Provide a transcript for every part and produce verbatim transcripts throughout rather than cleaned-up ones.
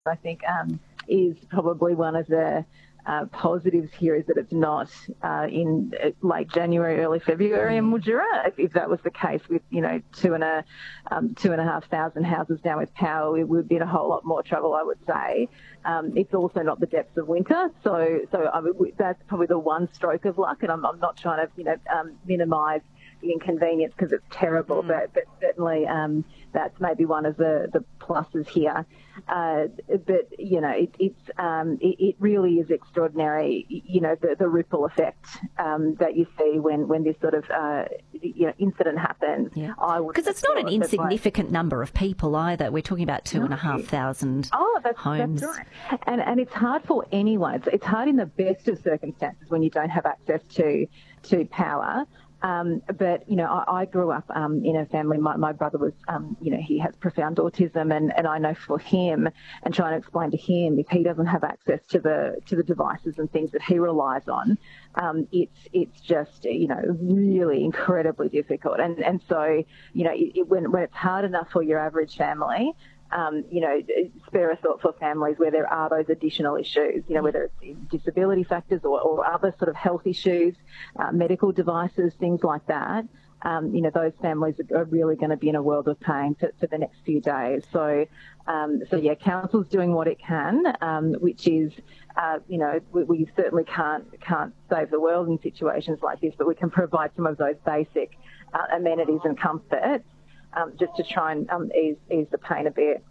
I think um, is probably one of the uh, positives here is that it's not uh, in uh, late January, early February in Mildura. If, if that was the case with, you know, two and a um, two and a half thousand houses down with power, we would be in a whole lot more trouble, I would say. Um, it's also not the depths of winter, so so I mean, that's probably the one stroke of luck. And I'm, I'm not trying to, you know, um, minimise the inconvenience because it's terrible, mm. but, but certainly um, that's maybe one of the, the pluses here. Uh, but, you know, it, it's, um, it, it really is extraordinary, you know, the, the ripple effect um, that you see when, when this sort of, uh, you know, incident happens. Yeah. Because it's not an insignificant by... number of people either. We're talking about two no. and a half thousand oh, that's, homes. That's right. And, and it's hard for anyone. It's, it's hard in the best of circumstances when you don't have access to, to power. Um, but, you know, I, I grew up um, in a family, my, my brother was, um, you know, he has profound autism and, and I know for him and trying to explain to him if he doesn't have access to the to the devices and things that he relies on, um, it's it's just, you know, really incredibly difficult. And, and so, you know, it, it, when, when it's hard enough for your average family, Um, you know, spare a thought for families where there are those additional issues, you know, whether it's disability factors or, or other sort of health issues, uh, medical devices, things like that. Um, you know, those families are really going to be in a world of pain for, for the next few days. So, um, so yeah, council's doing what it can, um, which is, uh, you know, we, we certainly can't can't save the world in situations like this, but we can provide some of those basic uh, amenities and comforts. Um, just to try and um, ease, ease the pain a bit.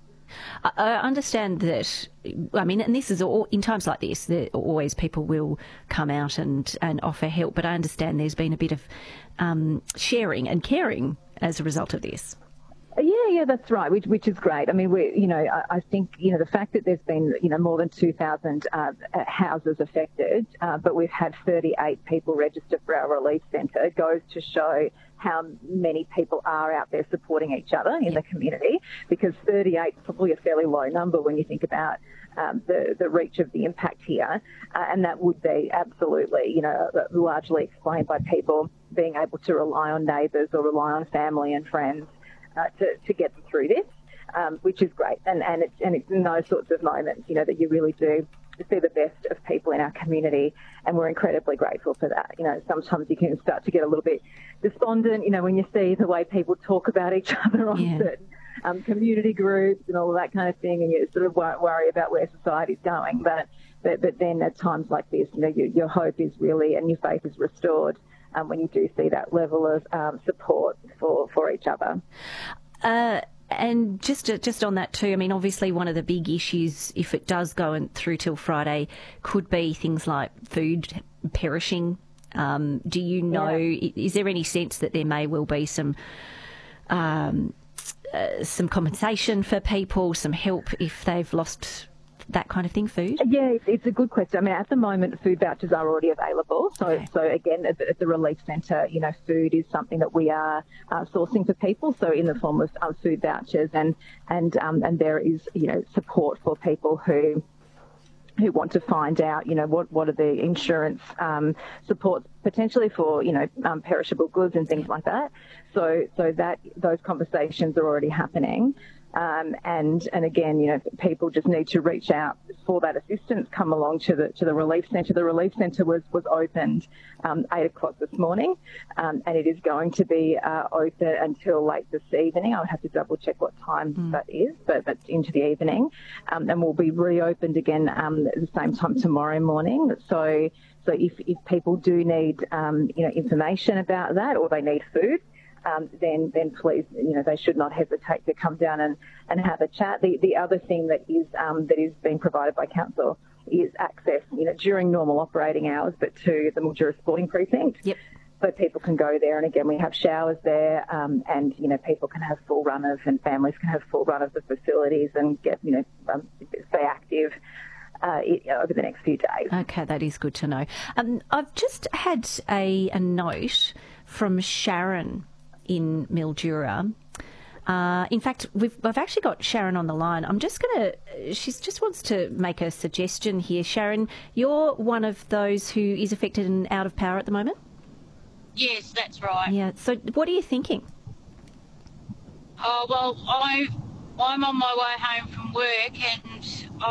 I understand that, I mean, and this is all, in times like this, there always people will come out and, and offer help, but I understand there's been a bit of um, sharing and caring as a result of this. Yeah, yeah, that's right, which, which is great. I mean, we, you know, I, I think, you know, the fact that there's been, you know, more than two thousand uh, houses affected, uh, but we've had thirty-eight people register for our relief centre, it goes to show how many people are out there supporting each other in the community, because thirty-eight is probably a fairly low number when you think about um, the, the reach of the impact here. Uh, and that would be absolutely, you know, largely explained by people being able to rely on neighbours or rely on family and friends uh, to, to get them through this, um, which is great. And, and, it's, and it's in those sorts of moments, you know, that you really do see the best of people in our community, and we're incredibly grateful for that. You know, sometimes you can start to get a little bit despondent, you know, when you see the way people talk about each other on yeah. certain um, community groups and all of that kind of thing, and you sort of worry about where society's going. But but, but then at times like this, you know, your, your hope is really, and your faith is restored um, when you do see that level of um, support for, for each other. Uh And just just on that too, I mean, obviously one of the big issues, if it does go in, through till Friday, could be things like food perishing. Um, do you know, yeah. is there any sense that there may well be some um, uh, some compensation for people, some help if they've lost that kind of thing, food? Yeah, it's a good question. I mean, at the moment, food vouchers are already available. So, okay. so again, at the, at the relief centre, you know, food is something that we are uh, sourcing for people. So, in the form of um, food vouchers, and and um, and there is, you know, support for people who who want to find out, you know, what what are the insurance um, supports potentially for, you know, um, perishable goods and things like that. So, so that those conversations are already happening. Um, and, and again, you know, people just need to reach out for that assistance, come along to the to the relief centre. The relief centre was, was opened um, eight o'clock this morning, um, and it is going to be uh, open until late this evening. I would have to double check what time mm. that is, but that's into the evening. Um, and will be reopened again um, at the same time tomorrow morning. So, so if, if people do need, um, you know, information about that, or they need food, Um, then, then please, you know, they should not hesitate to come down and, and have a chat. The, the other thing that is um, that is being provided by council is access, you know, during normal operating hours, but to the Mildura Sporting Precinct. Yep. So people can go there, and again, we have showers there, um, and you know, people can have full run of, and families can have full run of the facilities and get, you know, um, stay active Uh, over the next few days. Okay, that is good to know. Um, I've just had a, a note from Sharon in Mildura. Uh, in fact, we've, we've actually got Sharon on the line. I'm just going to, she just wants to make a suggestion here. Sharon, you're one of those who is affected and out of power at the moment? Yes, that's right. Yeah, so what are you thinking? Oh, well, I I'm on my way home from work and I've